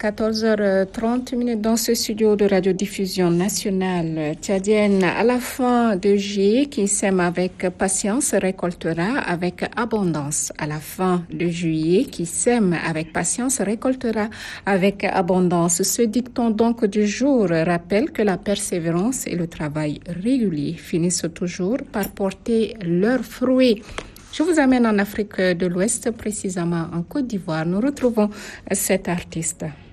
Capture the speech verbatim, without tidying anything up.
quatorze heures trente dans ce studio de radiodiffusion nationale tchadienne. À la fin de juillet, qui sème avec patience récoltera avec abondance. À la fin de juillet, qui sème avec patience récoltera avec abondance. Ce dicton donc du jour rappelle que la persévérance et le travail régulier finissent toujours par porter leurs fruits. Je vous amène en Afrique de l'Ouest, précisément en Côte d'Ivoire. Nous retrouvons cet artiste.